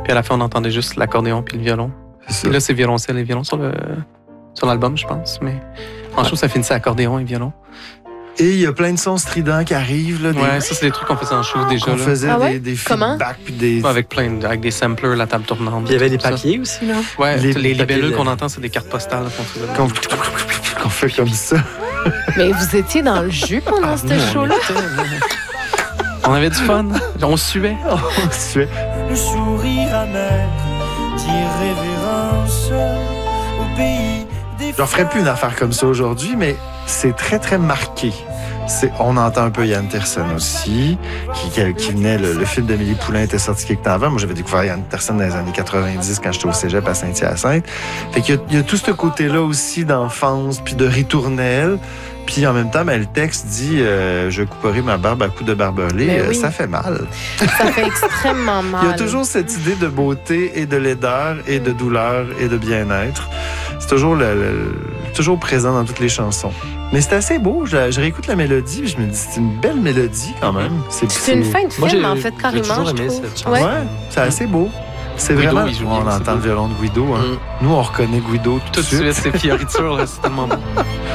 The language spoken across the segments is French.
Puis à la fin, on entendait juste l'accordéon puis le violon. C'est Et là, c'est violoncelle et violon sur l'album, je pense. Mais en show, ça finissait accordéon et violon. Et il y a plein de sons stridents qui arrivent. Là, Ouais, ça, c'est des trucs qu'on faisait en show déjà. On Là. faisait des feedbacks. Puis des... Avec des samplers, la table tournante. Puis il y avait des tout ça. papiers aussi, là. Ouais, les papiers libellules de- qu'on entend, c'est des cartes postales qu'on faisait. Qu'on fait comme ça. Mais vous étiez dans le jus pendant ce show-là? On avait du fun. On suait. On suait. Le sourire amer dit révérence au pays des J'en ferais plus une affaire comme ça aujourd'hui, mais c'est très, très marqué. On entend un peu Yann Tiersen aussi, qui venait, le film d'Amélie Poulain était sorti quelque temps avant. Moi, j'avais découvert Yann Tiersen dans les années 90 quand j'étais au cégep à Saint-Hyacinthe. Fait qu'il y a tout ce côté-là aussi d'enfance, puis de ritournelle. Puis en même temps, le texte dit je couperai ma barbe à coups de barbelé. Ben oui. Ça fait mal. Ça fait extrêmement mal. Il y a toujours cette idée de beauté et de laideur et de douleur et de bien-être. C'est toujours, toujours présent dans toutes les chansons. Mais c'est assez beau. Je réécoute la mélodie et je me dis c'est une belle mélodie quand même. C'est une fin de Moi, film, j'ai- en fait, j'ai carrément, toujours je aimé trouve. cette chanson. Ouais. Ouais, c'est assez beau. C'est Guido, vraiment... il joue bien, on c'est entend beau. le violon de Guido. Hein. Mm. Nous, on reconnaît Guido tout de suite. C'est fioriture, là, c'est tellement bon.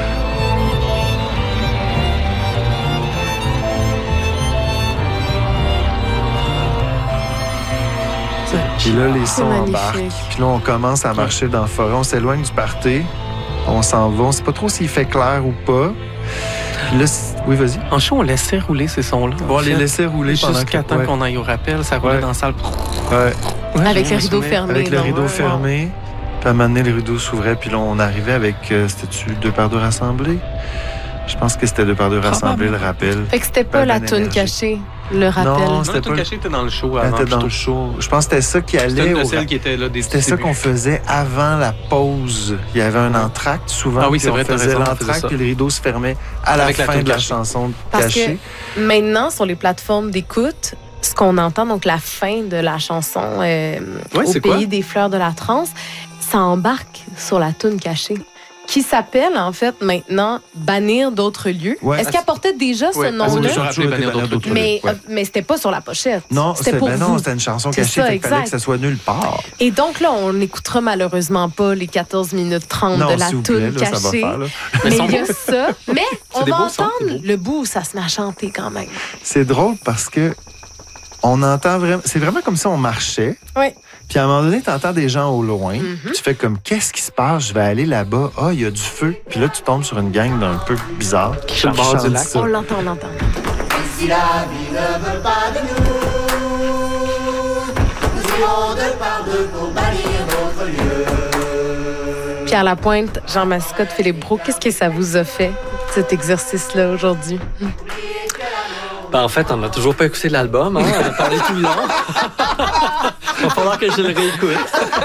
Puis là, les sons magnifique. embarquent. Puis là, on commence à marcher dans la forêt. On s'éloigne du party. On s'en va. On sait pas trop s'il fait clair ou pas. Puis là, oui, vas-y. En show, on laissait rouler ces sons-là. Bon, on les laissait rouler pendant jusqu'à temps ouais. qu'on aille au rappel. Ça roulait Ouais. dans la salle. Ouais. Avec je le me rideau souviens. fermé. Avec le donc, rideau ouais. fermé. Puis à un moment donné, le rideau s'ouvrait. Puis là, on arrivait avec... c'était-tu 2 par 2 rassemblés? Je pense que c'était 2 par 2 rassemblés, le rappel. Fait que c'était pas Ben, la ben toune énergie. cachée, le rappel. Non, Non, c'était la pas... tune cachée était dans le show Elle avant. était dans le plutôt. show. Je pense que c'était ça qui C'était allait une de au... celles qui était là des C'était ça qu'on faisait avant la pause. Il y avait un entracte souvent. Ah oui, puis c'est vrai, on t'as faisait raison, on faisait l'entracte ça. puis le rideau se fermait à la Avec la fin tune de la cachée. chanson Parce cachée. que maintenant, sur les plateformes d'écoute, ce qu'on entend, donc la fin de la chanson Au c'est pays quoi? des fleurs de la trance, ça embarque sur la toune cachée. Qui s'appelle, en fait, maintenant, Bannir d'autres lieux. Ouais. Est-ce qu'elle portait déjà ce Ouais, nom-là? elle s'est toujours rappelé été Bannir Bannir d'autres d'autres Mais, lieux. mais c'était pas sur la pochette. Non, c'était pour vous. c'était une chanson C'est cachée. ça, Fait qu'il fallait exact. que ça soit nulle part. Et donc là, on n'écoutera malheureusement pas les 14 minutes 30 Non, de la s'il vous plaît, toune là, ça va cachée. faire. Là. Mais sont il y a ça. Mais on des va beaux sons, entendre c'est beau. le bout où ça se met à chanter quand même. C'est drôle parce que on entend vraiment... C'est vraiment comme si on marchait. Oui. Puis à un moment donné, tu entends des gens au loin. Mhm. Tu fais comme, qu'est-ce qui se passe? Je vais aller là-bas. Ah, il y a du feu. Puis là, tu tombes sur une gang d'un peu bizarre. Sur le bord du chante lac. ça. On l'entend, on l'entend. Si la vie ne veut pas de nous, nous irons de par deux pour bannir notre lieu. Pierre Lapointe, Jean Mascotte, Philippe Brault, qu'est-ce que ça vous a fait, cet exercice-là, aujourd'hui? Ben, en fait, on n'a toujours pas écouté l'album. Hein? On a parlé tout le long. Il va falloir que je le réécoute.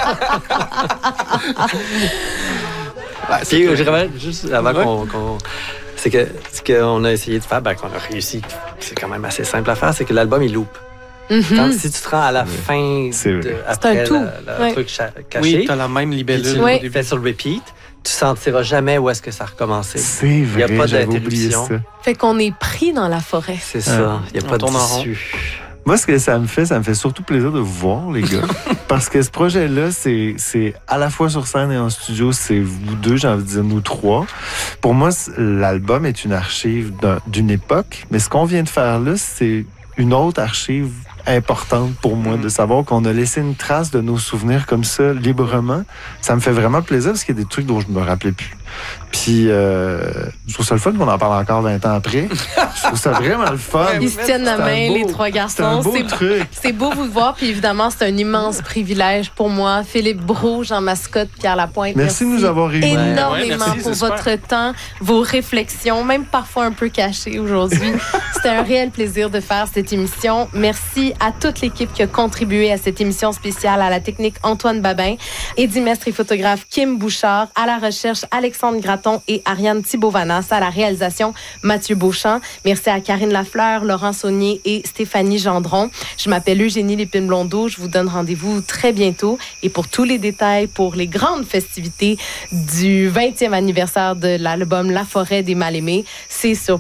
Puis, je révèle juste avant qu'on... C'est que ce qu'on a essayé de faire, ben, qu'on a réussi, c'est quand même assez simple à faire, c'est que l'album, il loupe. Quand, si tu te rends à la fin, C'est vrai. après un tout. le Ouais. truc caché, Oui, t'as la même puis libellule. tu Ouais. le fais sur le repeat, tu sentiras jamais où est-ce que ça a recommencé. C'est Il y a vrai, pas j'avais oublié d'interruption. ça. Fait qu'on est pris dans la forêt. C'est ça. Il n'y a On pas de tourne en rond. tissu. Moi, ce que ça me fait surtout plaisir de vous voir, les gars. Parce que ce projet-là, c'est à la fois sur scène et en studio, c'est vous deux, j'ai envie de dire nous trois. Pour moi, l'album est une archive d'une époque, mais ce qu'on vient de faire là, c'est une autre archive importante pour moi, de savoir qu'on a laissé une trace de nos souvenirs comme ça, librement. Ça me fait vraiment plaisir parce qu'il y a des trucs dont je me rappelais plus. Puis, je trouve ça le fun qu'on en parle encore 20 ans après. Je trouve ça vraiment le fun. Ils se tiennent la C'est un main, beau- les trois C'est un garçons. beau truc. C'est beau vous voir, puis évidemment, c'est un immense privilège pour moi. Philippe Brault, Jean Mascotte, Pierre Lapointe. Merci de nous avoir réunis. énormément Ouais, merci, pour c'est votre temps, vos réflexions, même parfois un peu cachées aujourd'hui. C'était un réel plaisir de faire cette émission. Merci à toute l'équipe qui a contribué à cette émission spéciale, à la technique Antoine Babin, Eddie Mestre et photographe Kim Bouchard, à la recherche Alexandre Gratton et Ariane Thibault-Vanas, à la réalisation Mathieu Beauchamp. Merci à Karine Lafleur, Laurent Saunier et Stéphanie Gendron. Je m'appelle Eugénie Lépine-Blondeau. Je vous donne rendez-vous très bientôt. Et pour tous les détails, pour les grandes festivités du 20e anniversaire de l'album La Forêt des Mal-Aimés, c'est sur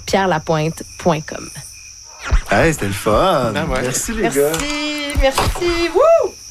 pierrelapointe.com. Hey, c'était le fun. Ah ouais. Merci, les gars. Merci. Wouh!